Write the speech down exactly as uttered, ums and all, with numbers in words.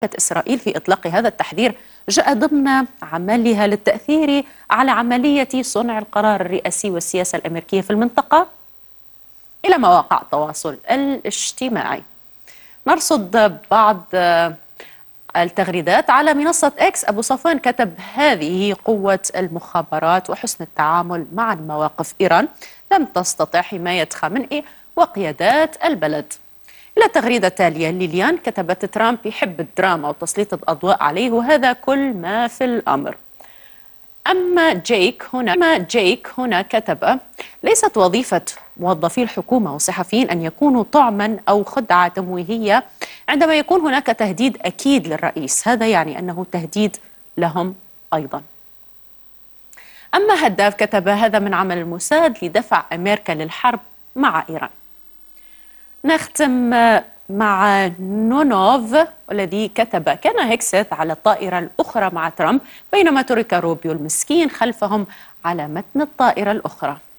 إسرائيل في إطلاق هذا التحذير جاء ضمن عملها للتأثير على عملية صنع القرار الرئاسي والسياسة الأمريكية في المنطقة إلى مواقع التواصل الاجتماعي. نرصد بعض التغريدات على منصة إكس. أبو صفوان كتب: هذه قوة المخابرات وحسن التعامل مع مواقف إيران، لم تستطع حماية خامنئي وقيادات البلد. إلى تغريدة تالية ليليان كتبت: ترامب يحب الدراما وتسليط الأضواء عليه، وهذا كل ما في الأمر. أما جيك هنا أما جيك هنا كتب: ليست وظيفة موظفي الحكومة والصحفيين أن يكونوا طعما أو خدعة تمويهية عندما يكون هناك تهديد أكيد للرئيس، هذا يعني أنه تهديد لهم أيضا. أما هداف كتب: هذا من عمل الموساد لدفع أمريكا للحرب مع إيران. نختم مع نونوف الذي كتب: كان هيكسث على الطائرة الأخرى مع ترامب بينما ترك روبيو المسكين خلفهم على متن الطائرة الأخرى.